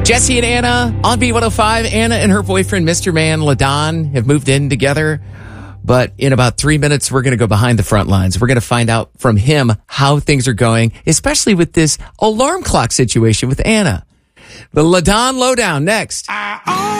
Jesse and Anna on B105. Anna and her boyfriend, Mr. Man, LaDon, have moved in together. But in about 3 minutes, we're going to go behind the front lines. We're going to find out from him how things are going, especially with this alarm clock situation with Anna. The LaDon Lowdown next.